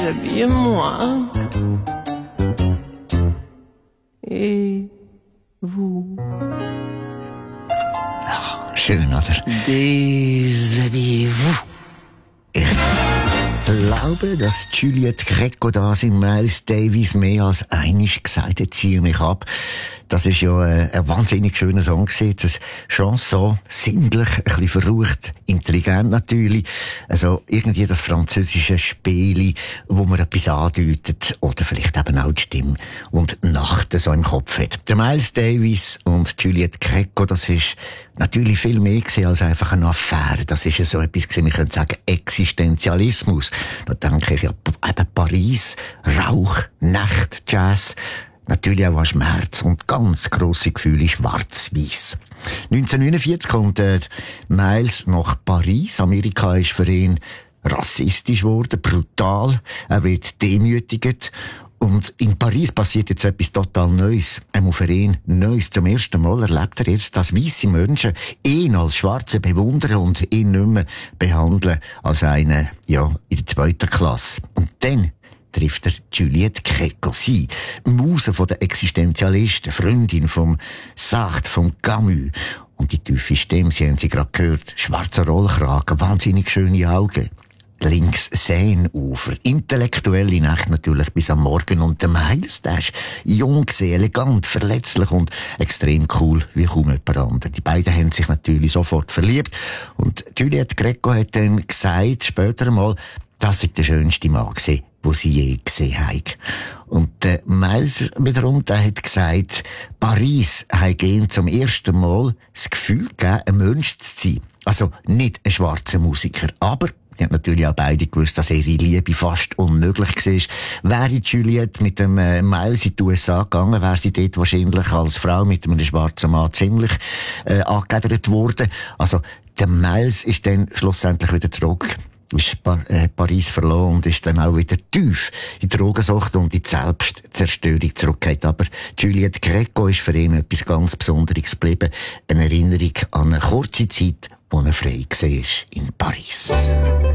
déshabillez-moi. Et vous? Schön, oder? Déshabillez-vous. Ich glaube, dass Juliette Gréco das in Miles Davis mehr als einig gesagt hat, ziehe mich ab. Das ist ja ein wahnsinnig schöner Song gewesen. Eine Chanson, sinnlich, ein bisschen verrucht, intelligent natürlich. Also irgendwie das französische Spieli, wo man etwas andeutet oder vielleicht eben auch die Stimme und die Nacht so im Kopf hat. Der Miles Davis und Juliette Gréco, das ist natürlich viel mehr gewesen als einfach eine Affäre. Das ist ja so etwas gewesen, wir können sagen Existenzialismus. Da denke ich ja eben Paris, Rauch, Nacht, Jazz. Natürlich auch an Schmerz und ganz grosse Gefühle schwarz-weiss. 1949 kommt Miles nach Paris. Amerika ist für ihn rassistisch geworden, brutal. Er wird demütigt. Und in Paris passiert jetzt etwas total Neues. Für ihn Neues. Zum ersten Mal erlebt er jetzt, dass weisse Menschen ihn als Schwarze bewundern und ihn nicht mehr behandeln als einen, ja, in der 2. Klasse. Und dann trifft er Juliette Gréco, sie, Muse von der Existenzialisten, Freundin vom Sartre, vom Camus. Und die tiefe Stimme, Sie haben sie gerade gehört, schwarzer Rollkragen, wahnsinnig schöne Augen. Links Seenufer, intellektuelle Nacht natürlich bis am Morgen. Und der Miles, der ist jung, elegant, verletzlich und extrem cool wie kaum jemand anderer. Die beiden haben sich natürlich sofort verliebt. Und Juliette Gréco hat dann gesagt, später einmal, das sei der schönste Mann gewesen, wo sie je gesehen haben. Und der Miles wiederum, der hat gesagt, Paris hat ihm zum ersten Mal das Gefühl gegeben, ein Mensch zu sein. Also nicht ein schwarzer Musiker, aber die haben natürlich auch beide gewusst, dass ihre Liebe fast unmöglich war. Wäre Juliette mit dem Miles in die USA gegangen, wäre sie dort wahrscheinlich als Frau mit einem schwarzen Mann ziemlich angegedert worden. Also der Miles ist dann schlussendlich wieder zurück. Ist Paris verloren und ist dann auch wieder tief in die Drogensucht und in die Selbstzerstörung zurückgekehrt. Aber Juliette Gréco ist für ihn etwas ganz Besonderes geblieben. Eine Erinnerung an eine kurze Zeit, wo er frei war in Paris.